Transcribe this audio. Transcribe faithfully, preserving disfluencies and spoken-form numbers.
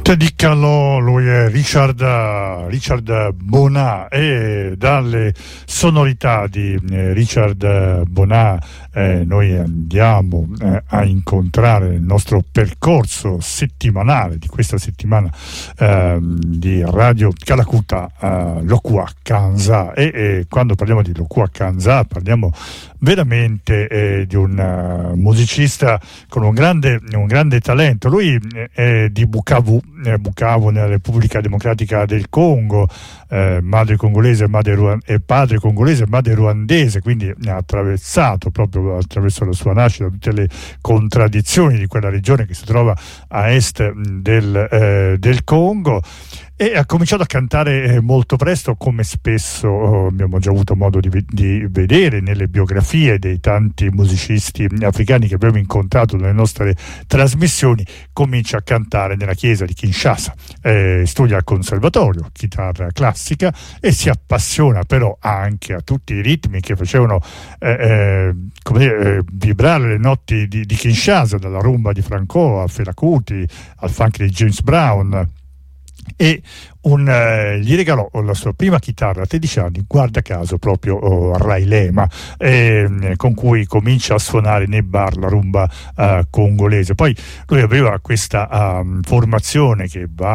Te dicano, lui è Richard, Richard Bonà, e dalle sonorità di eh, Richard Bonà eh, noi andiamo eh, a incontrare il nostro percorso settimanale di questa settimana eh, di Radio Calacuta eh, Lokua Kanza, e, e quando parliamo di Lokua Kanza parliamo veramente eh, di un uh, musicista con un grande, un grande talento. Lui eh, è di Bukavu, eh, Bukavu nella Repubblica Democratica del Congo, eh, madre congolese madre ruan- e padre congolese e madre ruandese, quindi ha attraversato proprio attraverso la sua nascita tutte le contraddizioni di quella regione che si trova a est del, eh, del Congo. E ha cominciato a cantare molto presto, come spesso oh, abbiamo già avuto modo di, di vedere nelle biografie dei tanti musicisti africani che abbiamo incontrato nelle nostre trasmissioni. Comincia a cantare nella chiesa di Kinshasa, eh, studia al conservatorio chitarra classica e si appassiona però anche a tutti i ritmi che facevano eh, eh, come dire, eh, vibrare le notti di, di Kinshasa, dalla rumba di Franco a Fela Kuti al funk di James Brown. E un, eh, gli regalò la sua prima chitarra a tredici anni, guarda caso proprio oh, Rai Lema, eh, con cui comincia a suonare nei bar la rumba eh, congolese. Poi lui aveva questa um, formazione che va